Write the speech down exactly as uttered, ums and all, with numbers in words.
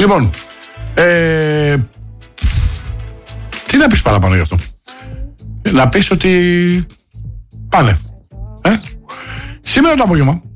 Λοιπόν, ε, τι να πεις παραπάνω γι' αυτό? Να πεις ότι πάνε. Ε? Σήμερα το απόγευμα